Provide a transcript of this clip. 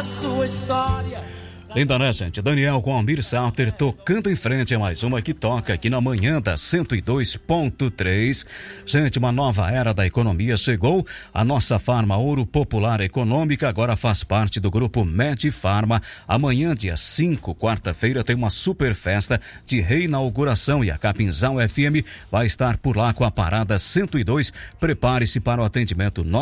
sua história. Linda, né, gente? Daniel com Almir Salter tocando em frente a mais uma que toca aqui na manhã da 102.3. Gente, uma nova era da economia chegou. A nossa Farma Ouro Popular Econômica agora faz parte do grupo Medifarma. Amanhã, dia 5, quarta-feira, tem uma super festa de reinauguração e a Capinzal FM vai estar por lá com a Parada 102. Prepare-se para o atendimento